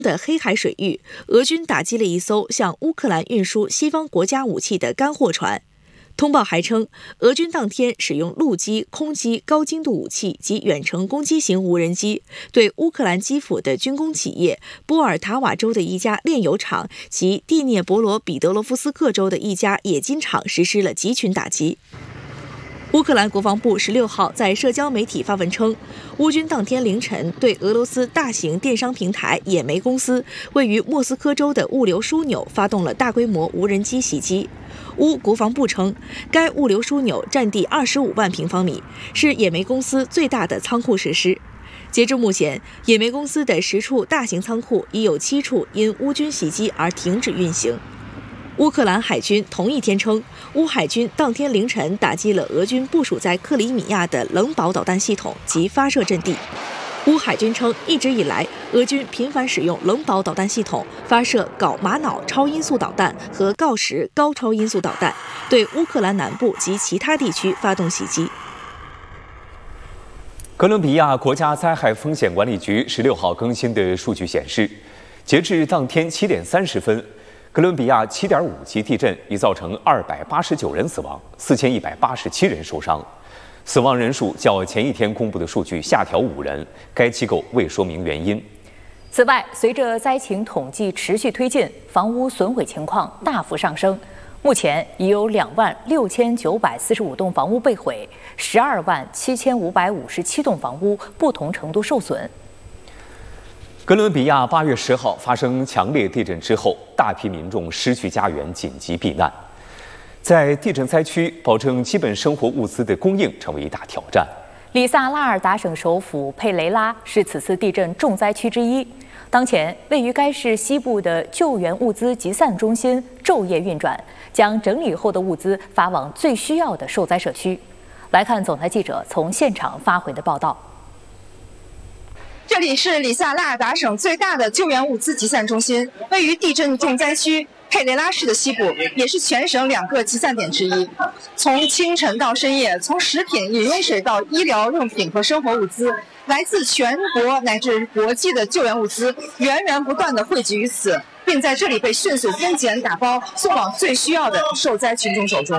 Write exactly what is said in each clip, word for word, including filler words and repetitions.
的黑海水域，俄军打击了一艘向乌克兰运输西方国家武器的干货船。通报还称，俄军当天使用陆基、空基高精度武器及远程攻击型无人机，对乌克兰基辅的军工企业、波尔塔瓦州的一家炼油厂及蒂涅博罗彼得罗夫斯克州的一家冶金厂实施了集群打击。乌克兰国防部十六号在社交媒体发文称，乌军当天凌晨对俄罗斯大型电商平台野莓公司位于莫斯科州的物流枢纽发动了大规模无人机袭击。乌国防部称，该物流枢纽占地二十五万平方米，是野莓公司最大的仓库设施。截至目前，野莓公司的十处大型仓库已有七处因乌军袭击而停止运行。乌克兰海军同一天称，乌海军当天凌晨打击了俄军部署在克里米亚的冷堡导弹系统及发射阵地。乌海军称，一直以来，俄军频繁使用冷堡导弹系统发射镐玛瑙超音速导弹和锆石高超音速导弹，对乌克兰南部及其他地区发动袭击。 哥伦比亚国家灾害风险管理局十六号更新的数据显示，截至当天七点三十分，哥伦比亚七点五级地震已造成二百八十九人死亡，四千一百八十七人受伤。死亡人数较前一天公布的数据下调五人，该机构未说明原因。 此外，随着灾情统计持续推进，房屋损毁情况大幅上升，目前已有两万六千九百四十五栋房屋被毁，十二万七千五百五十七栋房屋不同程度受损。 哥伦比亚八月十号发生强烈地震之后，大批民众失去家园，紧急避难。在地震灾区，保证基本生活物资的供应成为一大挑战。 里萨拉尔达省首府佩雷拉是此次地震重灾区之一。当前，位于该市西部的救援物资集散中心昼夜运转，将整理后的物资发往最需要的受灾社区。来看总台记者从现场发回的报道。 这里是里萨拉尔达省最大的救援物资集散中心，位于地震重灾区佩雷拉市的西部，也是全省两个集散点之一。从清晨到深夜，从食品、饮用水到医疗用品和生活物资，来自全国乃至国际的救援物资源源不断地汇集于此，并在这里被迅速分拣打包，送往最需要的受灾群众手中。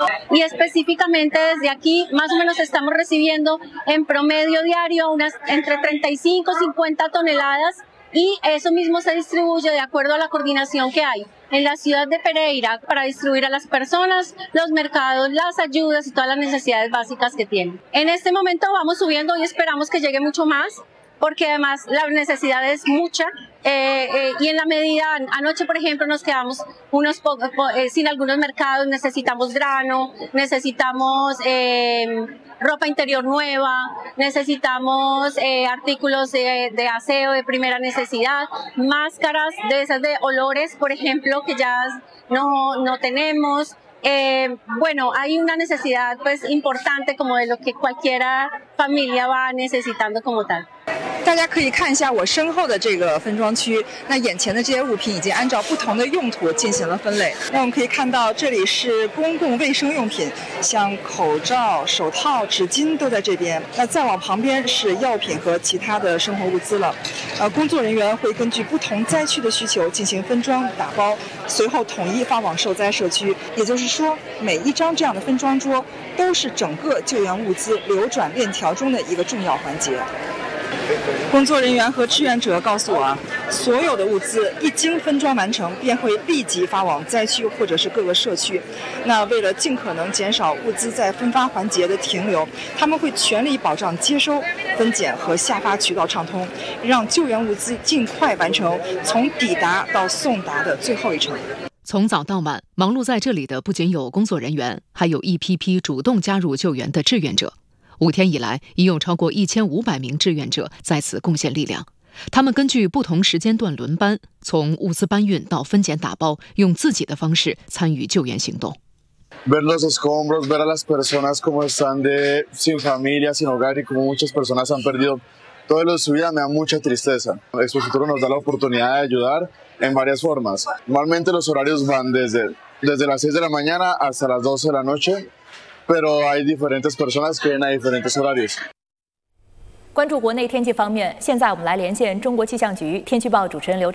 Y específicamente desde aquí, más o menos estamos recibiendo en promedio diario unas entre treinta y cinco y cincuenta toneladas, y eso mismo se distribuye de acuerdo a la coordinación que hay en la ciudad de Pereira para distribuir a las personas, los mercados, las ayudas y todas las necesidades básicas que tienen. En este momento vamos subiendo y esperamos que llegue mucho más, porque además la necesidad es mucha, eh, eh, y en la medida, anoche por ejemplo nos quedamos unos po eh, sin algunos mercados, necesitamos grano, necesitamos eh, ropa interior nueva, necesitamos eh, artículos de, de aseo de primera necesidad, máscaras de esas de olores, por ejemplo, que ya no, no tenemos. Eh, bueno, hay una necesidad pues importante como de lo que cualquiera familia va necesitando como tal. 大家可以看一下我身后的这个分装区，那眼前的这些物品已经按照不同的用途进行了分类。那我们可以看到，这里是公共卫生用品，像口罩、手套、纸巾都在这边。那再往旁边是药品和其他的生活物资了。呃，工作人员会根据不同灾区的需求进行分装打包，随后统一发往受灾社区。也就是说，每一张这样的分装桌都是整个救援物资流转链条中的一个重要环节。工作人员和志愿者告诉我啊，所有的物资一经分装完成，便会立即发往灾区或者是各个社区。那为了尽可能减少物资在分发环节的停留，他们会全力保障接收、分拣和下发渠道畅通，让救援物资尽快完成从抵达到送达的最后一程。 从早到晚，忙碌在这里的不仅有工作人员，还有一批批主动加入救援的志愿者。五天以来，已有超过一千五百名志愿者在此贡献力量。他们根据不同时间段轮班，从物资搬运到分拣打包，用自己的方式参与救援行动。 Ver los escombros, ver a las personas como están de sin familia, sin hogar y como muchas personas han perdido todo lo de su vida me da mucha tristeza. Expositoro nos da la oportunidad de ayudar en varias formas. Normalmente los horarios van desde desde las seis de la mañana hasta las doce de la noche.Pero hay diferentes personas que vienen a diferentes horarios. 关注国内天气方面，现在我们来连线中国气象局天气报主持人刘畅。